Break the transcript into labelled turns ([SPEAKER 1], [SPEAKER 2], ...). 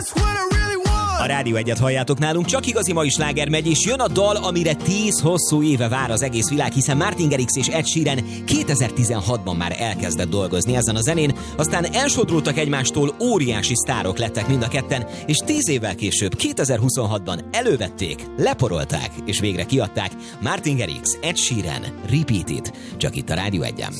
[SPEAKER 1] A Rádió Egyet halljátok, nálunk csak igazi mai sláger megy, és jön a dal, amire 10 hosszú éve vár az egész világ, hiszen Martin Garrix és Ed Sheeran 2016-ban már elkezdett dolgozni ezen a zenén, aztán elsodródtak egymástól, óriási sztárok lettek mind a ketten, és 10 évvel később, 2026-ban elővették, leporolták, és végre kiadták Martin Garrix, Ed Sheeran, Repeat It, csak itt a Rádió Egyen.